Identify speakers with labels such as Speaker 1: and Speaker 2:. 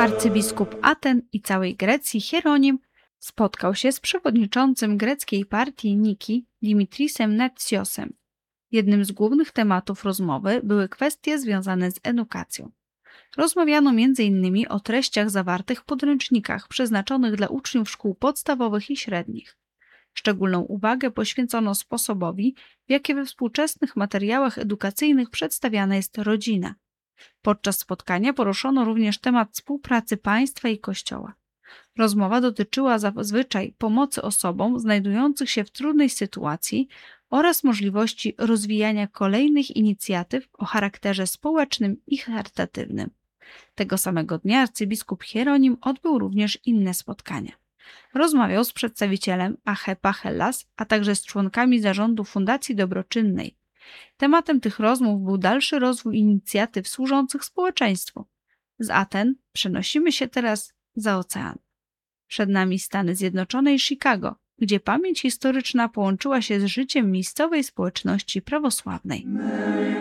Speaker 1: Arcybiskup Aten i całej Grecji Hieronim spotkał się z przewodniczącym greckiej partii Niki Dimitrisem Netsiosem. Jednym z głównych tematów rozmowy były kwestie związane z edukacją. Rozmawiano m.in. o treściach zawartych w podręcznikach przeznaczonych dla uczniów szkół podstawowych i średnich. Szczególną uwagę poświęcono sposobowi, w jaki we współczesnych materiałach edukacyjnych przedstawiana jest rodzina. Podczas spotkania poruszono również temat współpracy państwa i Kościoła. Rozmowa dotyczyła zazwyczaj pomocy osobom znajdujących się w trudnej sytuacji oraz możliwości rozwijania kolejnych inicjatyw o charakterze społecznym i charytatywnym. Tego samego dnia arcybiskup Hieronim odbył również inne spotkania. Rozmawiał z przedstawicielem AHEPA Hellas, a także z członkami zarządu Fundacji Dobroczynnej. Tematem tych rozmów był dalszy rozwój inicjatyw służących społeczeństwu. Z Aten przenosimy się teraz za ocean. Przed nami Stany Zjednoczone i Chicago, gdzie pamięć historyczna połączyła się z życiem miejscowej społeczności prawosławnej.